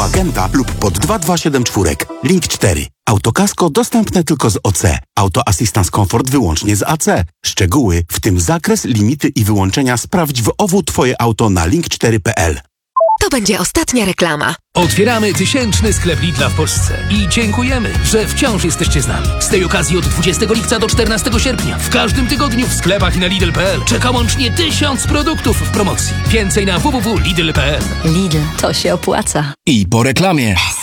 u agenta lub pod 2274. Link 4. Autokasko dostępne tylko z OC. Auto Assistance Comfort wyłącznie z AC. Szczegóły, w tym zakres, limity i wyłączenia sprawdź w OWU Twoje auto na link4.pl. To będzie ostatnia reklama. Otwieramy 1000 sklep Lidla w Polsce i dziękujemy, że wciąż jesteście z nami. Z tej okazji od 20 lipca do 14 sierpnia w każdym tygodniu w sklepach i na Lidl.pl czeka łącznie 1000 produktów w promocji. Więcej na www.lidl.pl. Lidl, to się opłaca. I po reklamie.